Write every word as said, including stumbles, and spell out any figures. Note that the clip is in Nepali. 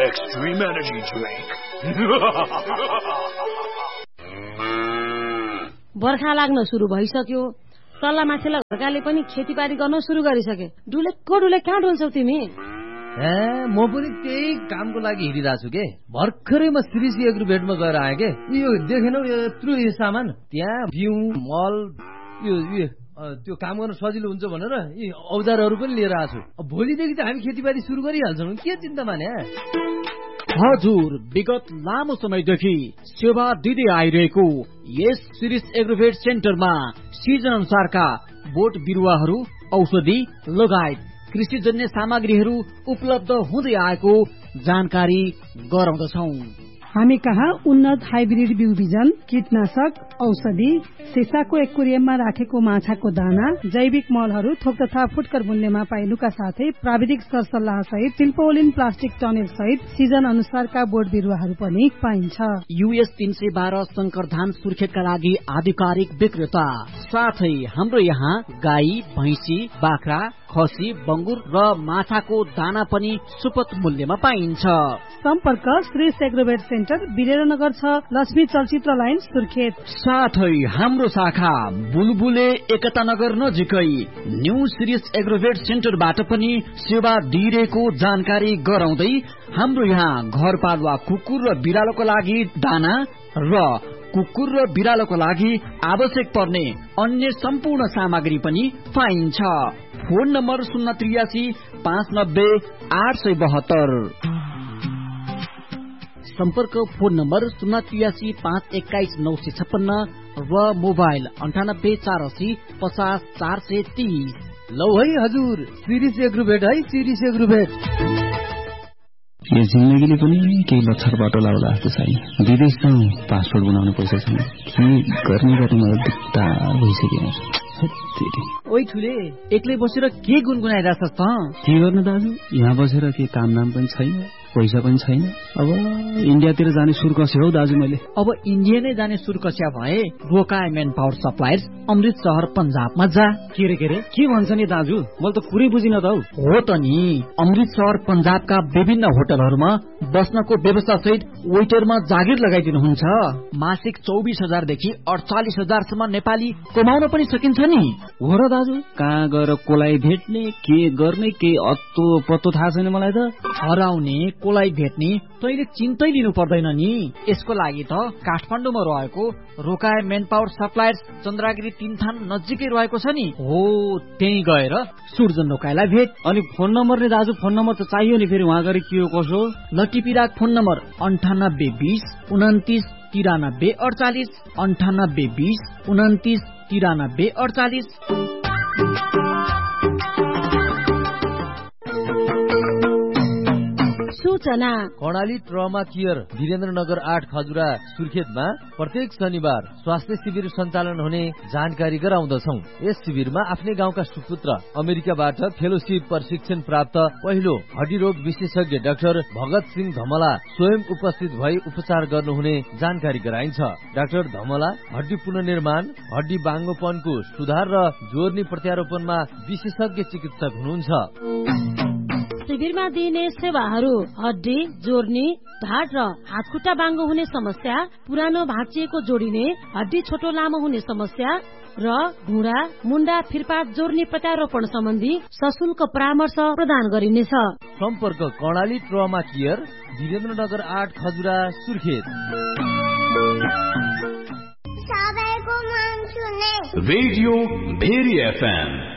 Extreme Energy Drink. बर्खा लाग्न सुरु भइसक्यो। तल्ला माथिल्ला घरकाले पनि खेतीबारी गर्न सुरु गरिसके। डुलेको डुले कहाँ डुल्छौ तिमी? ए म पनि त्यही कामको लागि हिँडिरहेको छु के। भर्खरै म श्रीसी एग्रोभेटमा गएर आएँ के। यो देखेनौ यत्रो यो सामान, त्यहाँ बिउ मल यो त्यो काम गर्न सजिलो हुन्छ भनेर यी औजारहरू पनि लिएर आएको छु। भोलिदेखि त हामी खेतीबारी सुरु गरिहाल्छौँ, के चिन्ता माने। हजुर, विगत लामो समयदेखि सेवा दिँदै आइरहेको यस शिरीष एग्रोभेट सेन्टरमा सिजन अनुसारका बोट बिरुवाहरू, औषधि लगायत कृषिजन्य सामग्रीहरू उपलब्ध हुँदै आएको जानकारी गराउँदछौ। हामी कहाँ उन्नत हाइब्रिड बिउ बिजन, कीटनाशक, औषधि, सिसाको एक्वेरियममा राखेको माछाको दाना, जैविक मलहरू थोक तथा फुटकर मूल्यमा पाइनुका साथै प्राविधिक सरसल्लाह सहित तिल्पोलिन प्लास्टिक टनेल सहित सिजन अनुसारका बोट बिरुवाहरू पनि पाइन्छ। युएस तीन सय बाह्र शंकर धाम सुर्खेतका लागि आधिकारिक विक्रेता। साथै हाम्रो यहाँ गाई, भैंसी, बाख्रा, खसी, बंगुर र माछाको दाना पनि सुपथ मूल्यमा पाइन्छ। सम्पर्क श्री एग्रोभेट सेन्टर, वीरेन्द्रनगर छ, लक्ष्मी चलचित्र लाइन, सुर्खेत। साथै हाम्रो शाखा बुलबुले एकता नगर नजिकै न्यू शिरीष एग्रोभेट सेन्टरबाट पनि सेवा दिइरहेको जानकारी गराउँदै हाम्रो यहाँ घरपालुवा कुकुर र बिरालोको लागि दाना र कुकुर र बिरालोको लागि आवश्यक पर्ने अन्य सम्पूर्ण सामग्री पनि पाइन्छ। फोन नम्बर शून्य त्रियासी पाँच नब्बे आठ सय बहत्तर। सम्पर्क फोन नम्बर शून्य त्रियासी पाँच एक्काइस नौ सय छप्पन्न र मोबाइल अन्ठानब्बे चार असी पचास चार सय तीस। लौ है हजुर, शिरीष एग्रोभेट है, शिरीष एग्रोभेट। यो जिन्दगीले पनि केही लक्षर बाटो लाउला जस्तो छैन। विदेश जाउँ, पासपोर्ट बनाउनु पैसा छैन, के गर्ने गर्ने मलाई दुख्ता भइसक्यो। ओइ ठुले, एक्लै बसेर के गुनगुनाइरहेछस् त? के गर्नु दाजु, यहाँ बसेर के काम नाम पनि छैन, पैसा पनि छैन। अब इन्डियातिर जाने सुर कस्यो हौ दाजु मैले। अब इन्डिया नै जाने सुर कस्या भए रोकाए मेन पावर सप्लायर्स अमृत शहर पंजाबमा जा। के रे के रे के भन्छ नि दाजु, मैले त कुरै बुझिन त हौ। हो त नि, अमृत शहर पंजाबका विभिन्न होटलहरूमा बस्नको व्यवस्था सहित वेटरमा जागिर लगाइदिनुहुन्छ। मासिक चौबिस हजार देखि अडचालिस हजारसम्म नेपाली कमाउन पनि सकिन्छ नि। हो र दाजु, कहाँ गएर कोलाई भेट्ने, के गर्ने, के अत्तो पत्तो थाहा छैन मलाई त। हराउने कोलाई भेट्ने तैले चिन्तै लिनु पर्दैन नि। यसको लागि त काठमाडौँमा रहेको रोकाए मेन पावर सप्लायर्स चन्द्रागिरी तीनथान नजिकै रहेको छ नि। हो, त्यही गएर सुर्जन रोकाएलाई भेट। अनि फोन नम्बर नि दाजु, फोन नम्बर त चाहियो नि, फेरि वहाँ गएर के हो कसो। लटिपिराक फोन नम्बर अन्ठानब्बे बिस उन्तिस तिरानब्बे अडचालिस, अन्ठानब्बे बिस उन्तिस तिरानब्बे अडचालिस। सूचना कर्णाली ट्रमा केयर वीरेन्द्रनगर आठ खजुरा सुर्खेतमा प्रत्येक शनिबार स्वास्थ्य शिविर सञ्चालन हुने जानकारी गराउँदछौ। यस शिविरमा आफ्नै गाउँका सुपुत्र अमेरिकाबाट फेलोशिप प्रशिक्षण प्राप्त पहिलो हड्डी रोग विशेषज्ञ डाक्टर भगत सिंह धमला स्वयं उपस्थित भई उपचार गर्नुहुने जानकारी गराइन्छ। डाक्टर धमला हड्डी पुनर्निर्माण, हड्डी बाङ्गोपनको सुधार र जोर्नी प्रत्यारोपणमा विशेषज्ञ चिकित्सक हुनुहुन्छ। शिविरमा दिइने सेवाहरू हड्डी जोड्ने, ढाड र हातखुट्टा बाङ्गो हुने समस्या, पुरानो भाँचिएको जोडिने, हड्डी छोटो लामो हुने समस्या र घुँडा मुन्डा फिरपात जोड्ने प्रत्यारोपण सम्बन्धी सशुल्क परामर्श प्रदान गरिनेछ। सम्पर्क कर्णाली ट्रमा केयर वीरेन्द्रनगर आठ Khajura Surkhet. Radio very FM